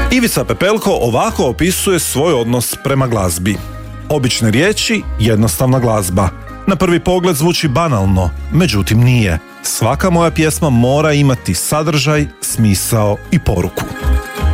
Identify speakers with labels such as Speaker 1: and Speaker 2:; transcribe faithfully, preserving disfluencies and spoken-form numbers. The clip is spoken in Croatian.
Speaker 1: Ivica Pepelko ovako opisuje svoj odnos prema glazbi. Obične riječi, jednostavna glazba. Na prvi pogled zvuči banalno, međutim nije. Svaka moja pjesma mora imati sadržaj, smisao i poruku.